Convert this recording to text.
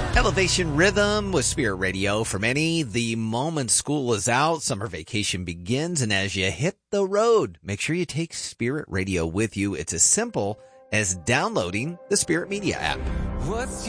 Elevation Rhythm with Spirit Radio. For many, the moment school is out, summer vacation begins, and as you hit the road, make sure you take Spirit Radio with you. It's as simple as downloading the Spirit Media app. What's